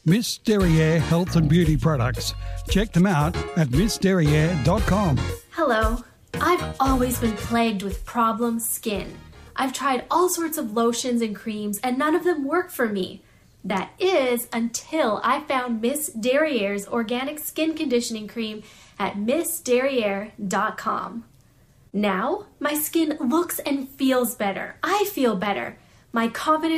Miss Derriere Health and Beauty Products. Check them out at missderriere.com. Hello. I've always been plagued with problem skin. I've tried all sorts of lotions and creams and none of them work for me. That is until I found Miss Derriere's organic skin conditioning cream at missderriere.com. Now, my skin looks and feels better. I feel better. My confidence